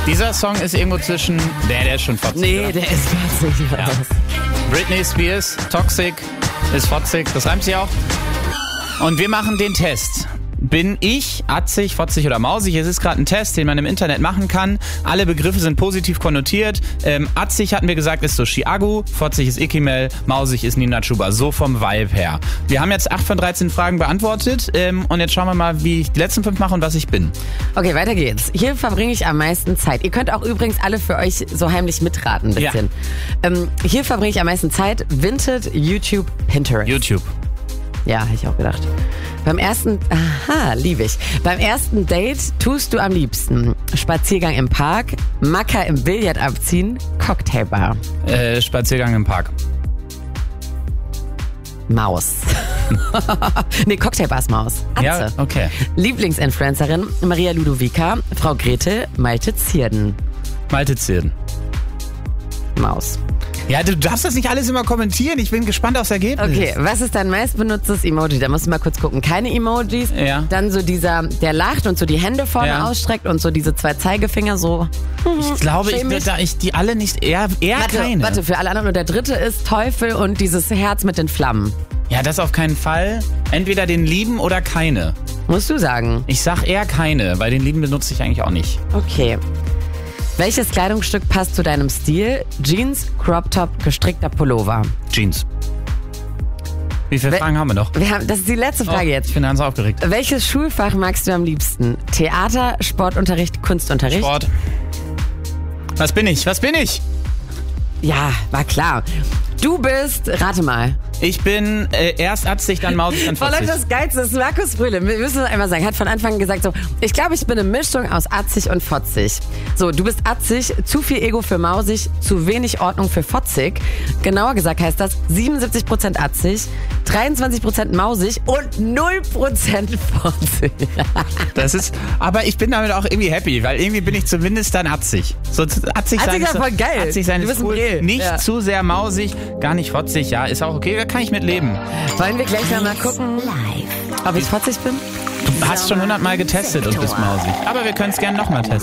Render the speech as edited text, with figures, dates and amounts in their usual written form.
Dieser Song ist irgendwo zwischen... Der ist schon fotzig. Nee, oder? der ist fotzig. Ja. Britney Spears, Toxic, ist fotzig. Das reimt sie auch. Und wir machen den Test. Bin ich atzig, fotzig oder mausig? Es ist gerade ein Test, den man im Internet machen kann. Alle Begriffe sind positiv konnotiert. Atzig hatten wir gesagt, ist so Chiago, fotzig ist Ikimel, mausig ist Nina Chuba. So vom Vibe her. Wir haben jetzt 8 von 13 Fragen beantwortet und jetzt schauen wir mal, wie ich die letzten 5 mache und was ich bin. Okay, weiter geht's. Hier verbringe ich am meisten Zeit. Ihr könnt auch übrigens alle für euch so heimlich mitraten ein bisschen. Ja. Hier verbringe ich am meisten Zeit. Vinted, YouTube, Pinterest. YouTube. Ja, hätte ich auch gedacht. Beim ersten Date tust du am liebsten Spaziergang im Park, Macker im Billard abziehen, Cocktailbar. Spaziergang im Park. Maus. Nee, Cocktailbar ist Maus. Atze. Ja, okay. Lieblingsinfluencerin Maria Ludovica, Frau Grete, Malte Zierden. Malte Zierden. Maus. Ja, du darfst das nicht alles immer kommentieren. Ich bin gespannt aufs Ergebnis. Okay, was ist dein meistbenutztes Emoji? Da musst du mal kurz gucken. Keine Emojis. Ja. Dann so dieser, der lacht und so die Hände vorne ausstreckt und so diese 2 Zeigefinger so. Ich glaube, da ich die alle nicht, eher keine. Warte, für alle anderen. Und der dritte ist Teufel und dieses Herz mit den Flammen. Ja, das auf keinen Fall. Entweder den lieben oder keine. Musst du sagen. Ich sag eher keine, weil den lieben benutze ich eigentlich auch nicht. Okay. Welches Kleidungsstück passt zu deinem Stil? Jeans, Crop Top, gestrickter Pullover. Jeans. Wie viele Fragen haben wir noch? Das ist die letzte Frage jetzt. Ich bin ganz aufgeregt. Welches Schulfach magst du am liebsten? Theater, Sportunterricht, Kunstunterricht? Sport. Was bin ich? Ja, war klar. Du bist, rate mal. Ich bin erst atzig, dann mausig, dann fotzig. Das Geilste ist Markus Brühle. Wir müssen es einmal sagen. Hat von Anfang an gesagt so, ich glaube, ich bin eine Mischung aus atzig und fotzig. So, du bist atzig, zu viel Ego für mausig, zu wenig Ordnung für fotzig. Genauer gesagt heißt das 77% atzig, 23% mausig und 0% fotzig. Das ist, aber ich bin damit auch irgendwie happy, weil irgendwie bin ich zumindest dann atzig. So, atzig sein ist voll geil. Atzig sein Du ist bist cool. ein Brill. Nicht zu sehr mausig, gar nicht fotzig. Ja, ist auch okay, da kann ich mit leben. Wollen wir gleich mal gucken, ob ich fotzig bin? Du hast schon 100 Mal getestet und bist mausig. Aber wir können es gerne nochmal testen.